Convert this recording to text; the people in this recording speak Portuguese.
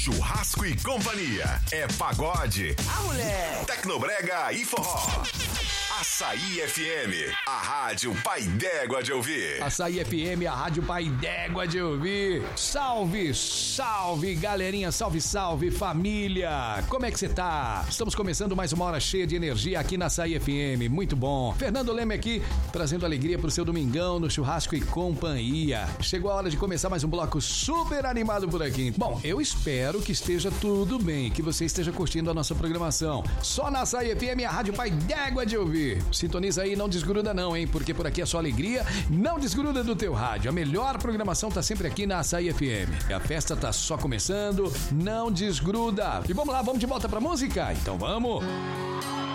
Churrasco e Companhia. É pagode, mulher, tecnobrega e forró. Açaí FM, a rádio pai d'égua de ouvir. Açaí FM, a rádio pai d'égua de ouvir. Salve, salve, galerinha, salve, salve, família. Como é que você tá? Estamos começando mais uma hora cheia de energia aqui na Açaí FM, muito bom. Fernando Leme aqui, trazendo alegria pro seu domingão no Churrasco e Companhia. Chegou a hora de começar mais um bloco super animado por aqui. Bom, eu espero que esteja tudo bem, que você esteja curtindo a nossa programação. Só na Açaí FM, a rádio pai d'égua de ouvir. Sintoniza aí, não desgruda não, hein? Porque por aqui é só alegria, não desgruda do teu rádio. A melhor programação tá sempre aqui na Açaí FM. A festa tá só começando, não desgruda. E vamos lá, vamos de volta pra música? Então vamos!